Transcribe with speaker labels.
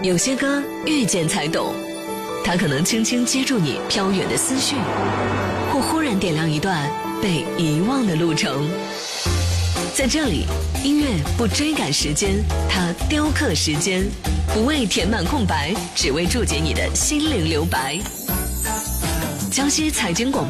Speaker 1: 有些歌遇见才懂，它可能轻轻接住你飘远的思绪，或忽然点亮一段被遗忘的路程。在这里，音乐不追赶时间，它雕刻时间，不为填满空白，只为注解你的心灵留白。江西财经广播